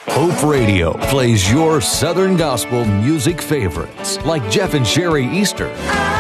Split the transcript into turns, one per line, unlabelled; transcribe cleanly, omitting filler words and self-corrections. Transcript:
Hope Radio plays your Southern Gospel music favorites like Jeff and Sherry Easter,